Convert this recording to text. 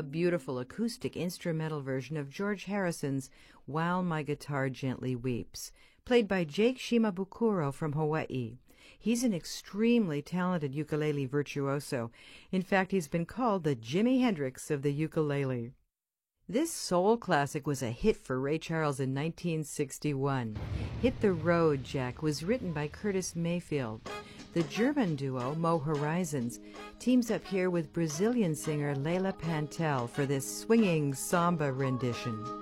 a beautiful acoustic instrumental version of George Harrison's While My Guitar Gently Weeps, played by Jake Shimabukuro from Hawaii. He's an extremely talented ukulele virtuoso. In fact, he's been called the Jimi Hendrix of the ukulele. This soul classic was a hit for Ray Charles in 1961. Hit the Road, Jack was written by Curtis Mayfield. The German duo, Mo Horizons, teams up here with Brazilian singer Leila Pantel for this swinging samba rendition.